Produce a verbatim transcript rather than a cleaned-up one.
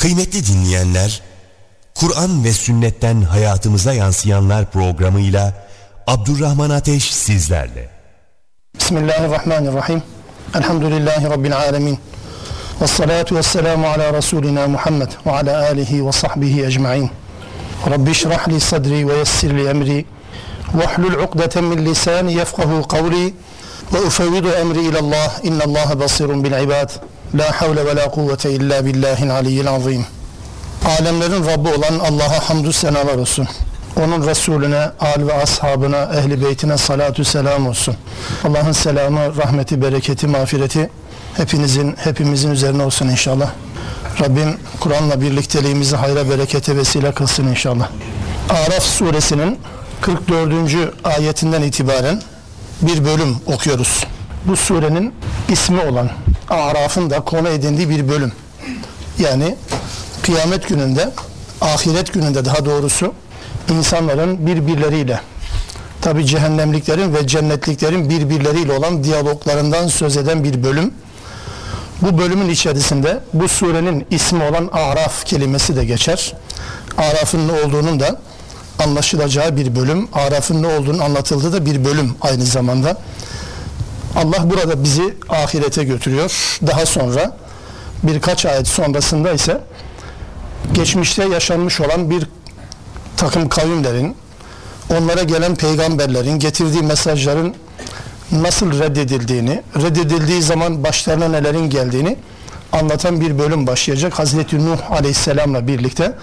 Kıymetli dinleyenler, Kur'an ve sünnetten hayatımıza yansıyanlar programıyla Abdurrahman Ateş sizlerle. Bismillahirrahmanirrahim. Elhamdülillahi Rabbil alemin. Vessalatu vesselamu ala Resulina Muhammed ve ala alihi ve sahbihi ecma'in. Rabbi şrah li sadri ve yessir li emri ve hlul ukdeten min lisani yefkahu kavli ve ufevvidu emri ilallah innallaha basirun bil ibad. La havle ve la kuvvete illa billahil aliyyil azim. Alemlerin Rabbi olan Allah'a hamdü senalar olsun. Onun Resulüne, âl ve ashabına, ehli beytine salatu selam olsun. Allah'ın selamı, rahmeti, bereketi, mağfireti hepinizin, hepimizin üzerine olsun inşallah. Rabbim Kur'an'la birlikteliğimizi hayra, berekete vesile kılsın inşallah. Araf suresinin kırk dördüncü ayetinden itibaren bir bölüm okuyoruz. Bu surenin ismi olan Araf'ın da konu edindiği bir bölüm. Yani kıyamet gününde, ahiret gününde daha doğrusu insanların birbirleriyle, tabi cehennemliklerin ve cennetliklerin birbirleriyle olan diyaloglarından söz eden bir bölüm. Bu bölümün içerisinde bu surenin ismi olan Araf kelimesi de geçer. Araf'ın ne olduğunun da anlaşılacağı bir bölüm. Araf'ın ne olduğunu anlatıldığı da bir bölüm aynı zamanda. Allah burada bizi ahirete götürüyor. Daha sonra birkaç ayet sonrasında ise geçmişte yaşanmış olan bir takım kavimlerin, onlara gelen peygamberlerin getirdiği mesajların nasıl reddedildiğini, reddedildiği zaman başlarına nelerin geldiğini anlatan bir bölüm başlayacak. Hazreti Nuh Aleyhisselam'la birlikte